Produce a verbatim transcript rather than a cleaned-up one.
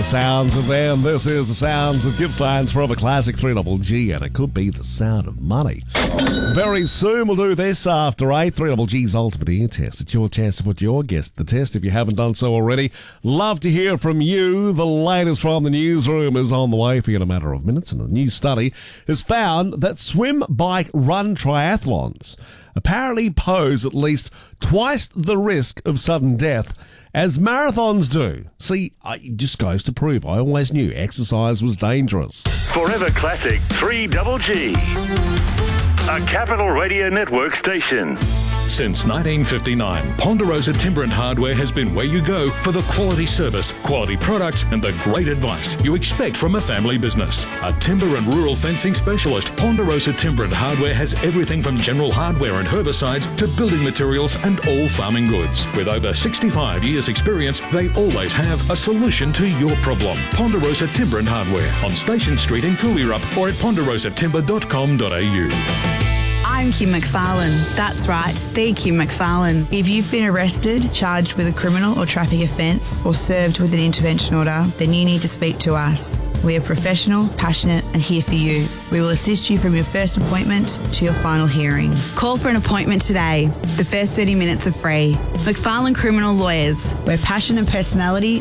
sounds of them. This is the sounds of Gippsland's Forever Classic three double G, and it could be the sound of money. Very soon we'll do this after eight, three double G's Ultimate Ear Test. It's your chance to put your guess to the test if you haven't done so already. Love to hear from you. The latest from the newsroom is on the way for you in a matter of minutes, and a new study has found that swim, bike, run triathlons apparently pose at least twice the risk of sudden death as marathons do. See, it just goes to prove I always knew exercise was dangerous. Forever Classic three double G, a Capital Radio Network station. Since nineteen fifty-nine, Ponderosa Timber and Hardware has been where you go for the quality service, quality products, and the great advice you expect from a family business. A timber and rural fencing specialist, Ponderosa Timber and Hardware has everything from general hardware and herbicides to building materials and all farming goods. With over sixty-five years experience, they always have a solution to your problem. Ponderosa Timber and Hardware on Station Street in Cooleyrup or at ponderosa timber dot com dot a u. I'm Kim McFarlane. That's right, the Kim McFarlane. If you've been arrested, charged with a criminal or traffic offence, or served with an intervention order, then you need to speak to us. We are professional, passionate and here for you. We will assist you from your first appointment to your final hearing. Call for an appointment today. The first thirty minutes are free. McFarlane Criminal Lawyers, where passion and personality